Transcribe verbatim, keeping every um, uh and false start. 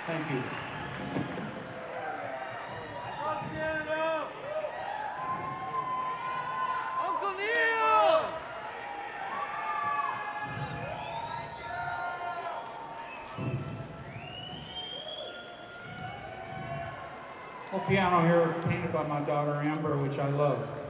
Thank you. Uncle Neil! A piano here painted by my daughter Amber, which I love.